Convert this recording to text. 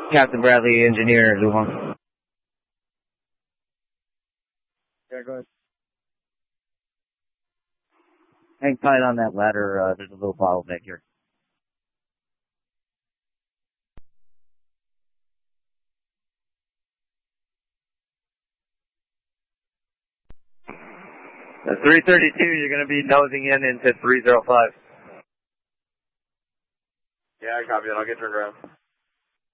Captain Bradley, engineer, Luhong. Yeah, go ahead. Hang tight on that ladder. There's a little bottleneck here. At 332, you're going to be nosing in into 305. Yeah, I copy it. I'll get turned around.